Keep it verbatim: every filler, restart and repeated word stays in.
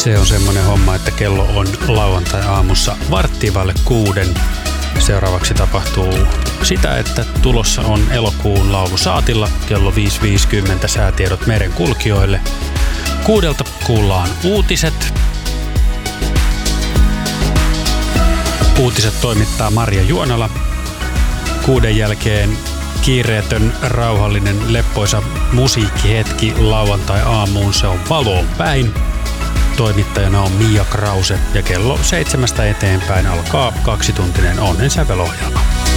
Se on semmonen homma, että kello on lauantai-aamussa varttia vaille kuuden. Seuraavaksi tapahtuu sitä, että tulossa on elokuun laulu saatilla kello viisi viisikymmentä säätiedot merenkulkijoille. Kuudelta kuullaan uutiset. Uutiset toimittaa Marja Juonala. Kuuden jälkeen kiireetön, rauhallinen, leppoisa musiikkihetki lauantai-aamuun. Se on Valoon päin. Toimittajana on Mia Krause ja kello seitsemästä eteenpäin alkaa kaksituntinen onnensävelohjelma.